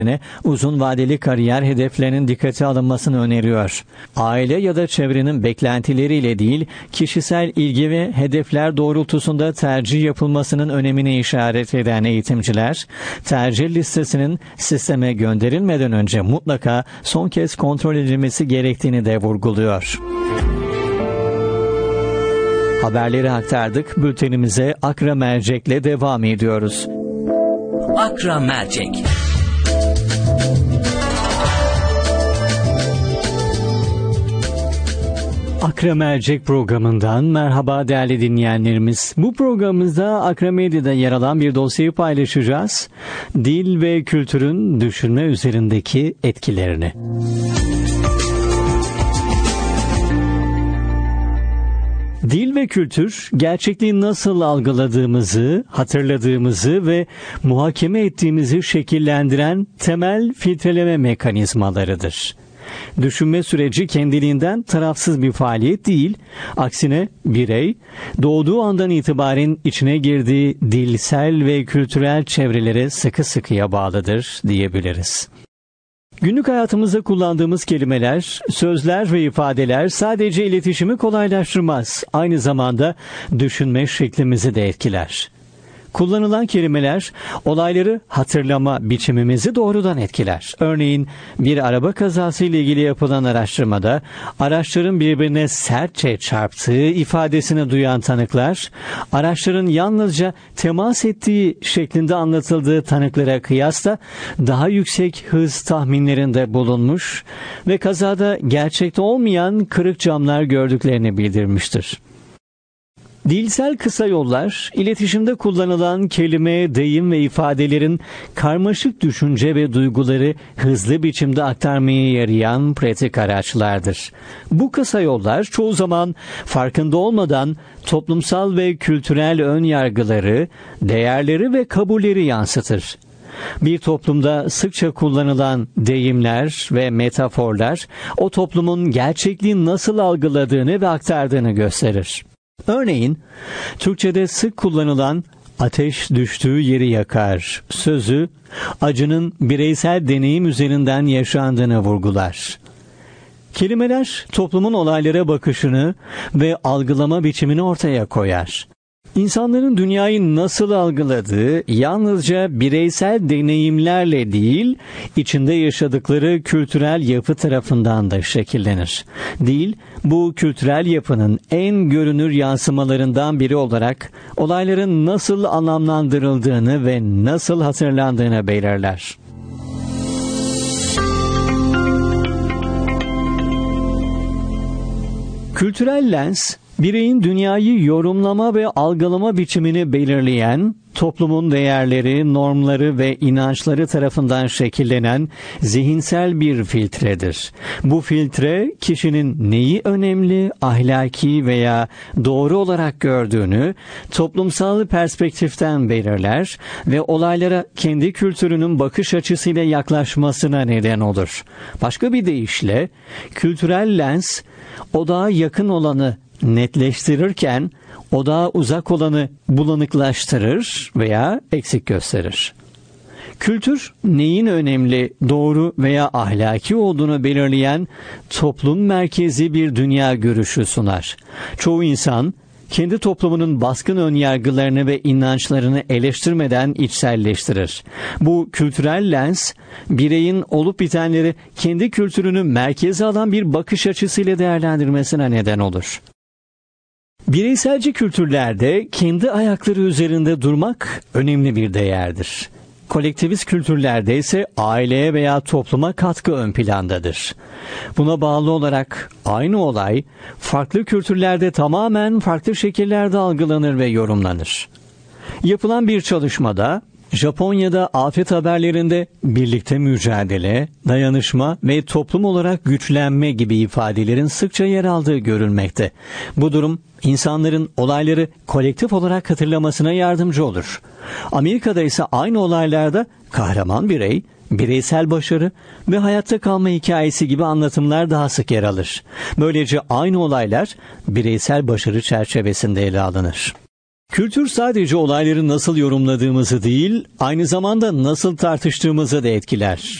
uzun vadeli kariyer hedeflerinin dikkate alınmasını öneriyor. Aile ya da çevrenin beklentileriyle değil, kişisel ilgi ve hedefler doğrultusunda tercih yapılmasının önemine işaret eden eğitimciler, tercih listesinin sisteme gönderilmeden önce mutlaka son kez kontrol edilmesi gerektiğini de vurguluyor. Haberleri aktardık. Bültenimize Akra Mercek'le devam ediyoruz. Akra Mercek. Akra Mercek programından merhaba değerli dinleyenlerimiz. Bu programımızda Akra Medya'da yer alan bir dosyayı paylaşacağız. Dil ve kültürün düşünme üzerindeki etkilerini. Dil ve kültür, gerçekliği nasıl algıladığımızı, hatırladığımızı ve muhakeme ettiğimizi şekillendiren temel filtreleme mekanizmalarıdır. Düşünme süreci kendiliğinden tarafsız bir faaliyet değil, aksine birey, doğduğu andan itibaren içine girdiği dilsel ve kültürel çevrelere sıkı sıkıya bağlıdır diyebiliriz. Günlük hayatımızda kullandığımız kelimeler, sözler ve ifadeler sadece iletişimi kolaylaştırmaz, aynı zamanda düşünme şeklimizi de etkiler. Kullanılan kelimeler, olayları hatırlama biçimimizi doğrudan etkiler. Örneğin bir araba kazası ile ilgili yapılan araştırmada, araçların birbirine sertçe çarptığı ifadesini duyan tanıklar, araçların yalnızca temas ettiği şeklinde anlatıldığı tanıklara kıyasla daha yüksek hız tahminlerinde bulunmuş ve kazada gerçekte olmayan kırık camlar gördüklerini bildirmiştir. Dilsel kısa yollar, iletişimde kullanılan kelime, deyim ve ifadelerin karmaşık düşünce ve duyguları hızlı biçimde aktarmaya yarayan pratik araçlardır. Bu kısa yollar çoğu zaman farkında olmadan toplumsal ve kültürel ön yargıları, değerleri ve kabulleri yansıtır. Bir toplumda sıkça kullanılan deyimler ve metaforlar, o toplumun gerçekliği nasıl algıladığını ve aktardığını gösterir. Örneğin, Türkçe'de sık kullanılan ateş düştüğü yeri yakar sözü, acının bireysel deneyim üzerinden yaşandığını vurgular. Kelimeler, toplumun olaylara bakışını ve algılama biçimini ortaya koyar. İnsanların dünyayı nasıl algıladığı yalnızca bireysel deneyimlerle değil, içinde yaşadıkları kültürel yapı tarafından da şekillenir. Dil, bu kültürel yapının en görünür yansımalarından biri olarak olayların nasıl anlamlandırıldığını ve nasıl hatırlandığını belirler. Kültürel lens, bireyin dünyayı yorumlama ve algılama biçimini belirleyen, toplumun değerleri, normları ve inançları tarafından şekillenen zihinsel bir filtredir. Bu filtre, kişinin neyi önemli, ahlaki veya doğru olarak gördüğünü toplumsal perspektiften belirler ve olaylara kendi kültürünün bakış açısıyla yaklaşmasına neden olur. Başka bir deyişle, kültürel lens, odağa yakın olanı netleştirirken odağa uzak olanı bulanıklaştırır veya eksik gösterir. Kültür, neyin önemli, doğru veya ahlaki olduğunu belirleyen toplum merkezi bir dünya görüşü sunar. Çoğu insan, kendi toplumunun baskın önyargılarını ve inançlarını eleştirmeden içselleştirir. Bu kültürel lens, bireyin olup bitenleri kendi kültürünü merkeze alan bir bakış açısıyla değerlendirmesine neden olur. Bireyselci kültürlerde kendi ayakları üzerinde durmak önemli bir değerdir. Kolektivist kültürlerde ise aileye veya topluma katkı ön plandadır. Buna bağlı olarak aynı olay farklı kültürlerde tamamen farklı şekillerde algılanır ve yorumlanır. Yapılan bir çalışmada Japonya'da afet haberlerinde birlikte mücadele, dayanışma ve toplum olarak güçlenme gibi ifadelerin sıkça yer aldığı görülmekte. Bu durum insanların olayları kolektif olarak hatırlamasına yardımcı olur. Amerika'da ise aynı olaylarda kahraman birey, bireysel başarı ve hayatta kalma hikayesi gibi anlatımlar daha sık yer alır. Böylece aynı olaylar bireysel başarı çerçevesinde ele alınır. Kültür sadece olayları nasıl yorumladığımızı değil, aynı zamanda nasıl tartıştığımızı da etkiler.